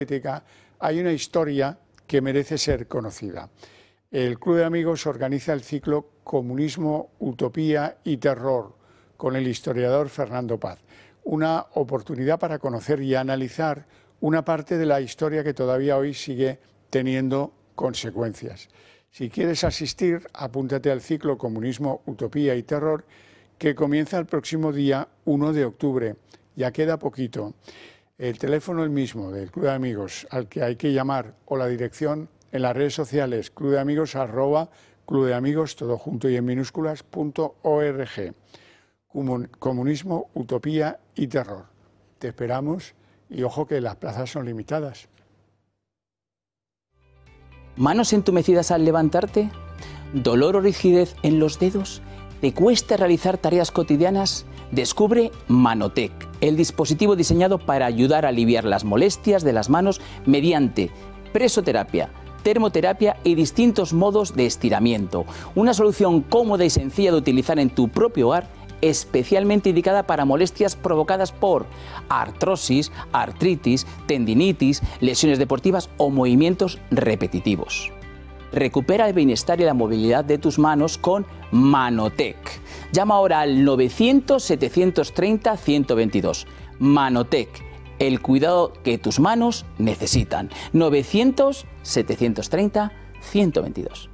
hay una historia que merece ser conocida. El Club de Amigos organiza el ciclo Comunismo, Utopía y Terror con el historiador Fernando Paz. Una oportunidad para conocer y analizar una parte de la historia que todavía hoy sigue teniendo consecuencias. Si quieres asistir, apúntate al ciclo Comunismo, Utopía y Terror, que comienza el próximo día 1 de octubre. Ya queda poquito. El teléfono el mismo del Club de Amigos al que hay que llamar, o la dirección en las redes sociales, clubdeamigos, @clubdeamigos, todo junto y en minúsculas, .org. Comunismo, Utopía y Terror. Te esperamos y ojo que las plazas son limitadas. ¿Manos entumecidas al levantarte? ¿Dolor o rigidez en los dedos? ¿Te cuesta realizar tareas cotidianas? Descubre Manotec, el dispositivo diseñado para ayudar a aliviar las molestias de las manos mediante presoterapia, termoterapia y distintos modos de estiramiento. Una solución cómoda y sencilla de utilizar en tu propio hogar, especialmente indicada para molestias provocadas por artrosis, artritis, tendinitis, lesiones deportivas o movimientos repetitivos. Recupera el bienestar y la movilidad de tus manos con Manotec. Llama ahora al 900-730-122. Manotec, el cuidado que tus manos necesitan. 900-730-122.